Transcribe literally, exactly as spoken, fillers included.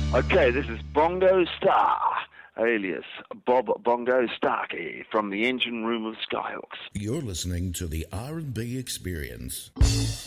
Okay, this is Bongo Star, alias Bob Bongo Starkey, from the engine room of Skyhooks. You're listening to the R and B Experience.